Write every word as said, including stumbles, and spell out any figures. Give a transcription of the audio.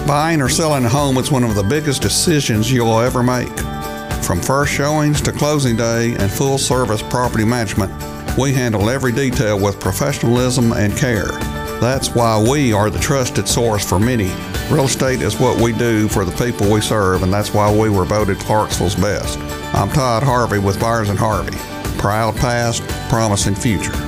Buying or selling a home is one of the biggest decisions you'll ever make. From first showings to closing day and full-service property management, we handle every detail with professionalism and care. That's why we are the trusted source for many. Real estate is what we do for the people we serve, and that's why we were voted Clarksville's best. I'm Todd Harvey with Byers and Harvey. Proud past, promising future.